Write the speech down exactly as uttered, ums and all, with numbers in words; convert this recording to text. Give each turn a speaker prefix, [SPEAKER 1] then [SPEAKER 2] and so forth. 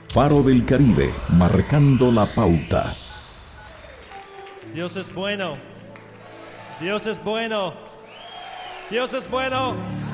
[SPEAKER 1] Faro del Caribe, marcando la pauta.
[SPEAKER 2] Dios es bueno. Dios es bueno. Dios es bueno.